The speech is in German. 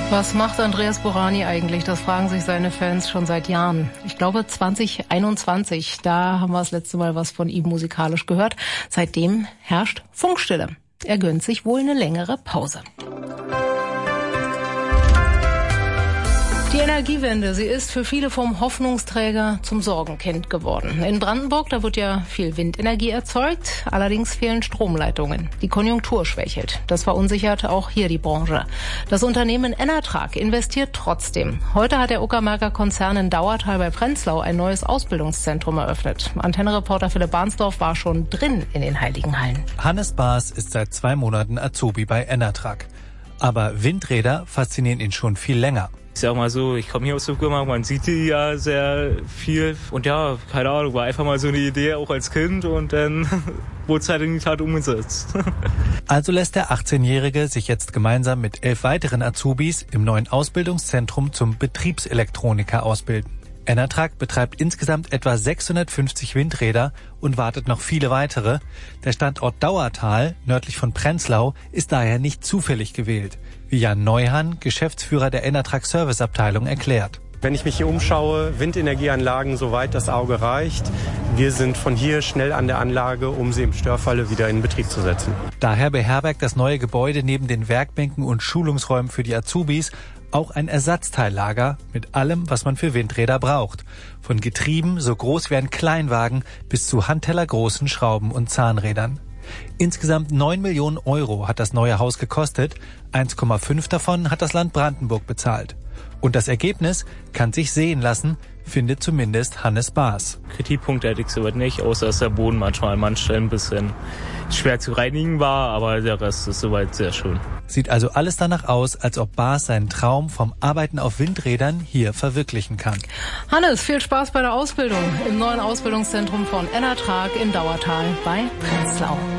Was macht Andreas Borani eigentlich? Das fragen sich seine Fans schon seit Jahren. Ich glaube 2021, da haben wir das letzte Mal was von ihm musikalisch gehört. Seitdem herrscht Funkstille. Er gönnt sich wohl eine längere Pause. Die Energiewende, sie ist für viele vom Hoffnungsträger zum Sorgenkind geworden. In Brandenburg, da wird ja viel Windenergie erzeugt, allerdings fehlen Stromleitungen. Die Konjunktur schwächelt. Das verunsichert auch hier die Branche. Das Unternehmen Enertrag investiert trotzdem. Heute hat der Uckermärker Konzern in Dauertal bei Prenzlau ein neues Ausbildungszentrum eröffnet. Antenne-Reporter Philipp Barnsdorf war schon drin in den Heiligen Hallen. Hannes Baas ist seit 2 Monaten Azubi bei Enertrag. Aber Windräder faszinieren ihn schon viel länger. Ich sag mal so, ich komme hier aus der Uckermark, man sieht die ja sehr viel. Und ja, keine Ahnung, war einfach mal so eine Idee, auch als Kind. Und dann wurde es halt in die Tat umgesetzt. Also lässt der 18-Jährige sich jetzt gemeinsam mit 11 weiteren Azubis im neuen Ausbildungszentrum zum Betriebselektroniker ausbilden. Enertrag betreibt insgesamt etwa 650 Windräder und wartet noch viele weitere. Der Standort Dauertal, nördlich von Prenzlau, ist daher nicht zufällig gewählt, wie Jan Neuhan, Geschäftsführer der Enertrag Serviceabteilung, erklärt. Wenn ich mich hier umschaue, Windenergieanlagen, soweit das Auge reicht. Wir sind von hier schnell an der Anlage, um sie im Störfalle wieder in Betrieb zu setzen. Daher beherbergt das neue Gebäude neben den Werkbänken und Schulungsräumen für die Azubis auch ein Ersatzteillager mit allem, was man für Windräder braucht. Von Getrieben so groß wie ein Kleinwagen bis zu handtellergroßen Schrauben und Zahnrädern. Insgesamt 9 Millionen Euro hat das neue Haus gekostet. 1,5 davon hat das Land Brandenburg bezahlt. Und das Ergebnis kann sich sehen lassen, findet zumindest Hannes Baas. Kritikpunkte hätte ich soweit nicht, außer dass der Boden manchmal an manchen Stellen ein bisschen schwer zu reinigen war, aber der Rest ist soweit sehr schön. Sieht also alles danach aus, als ob Baas seinen Traum vom Arbeiten auf Windrädern hier verwirklichen kann. Hannes, viel Spaß bei der Ausbildung im neuen Ausbildungszentrum von Enertrag in Dauertal bei Prenzlau.